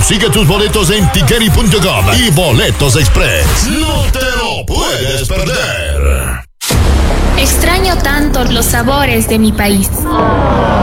Consigue tus boletos en tiqueri.com y Boletos Express. No te lo puedes perder. Extraño tanto los sabores de mi país.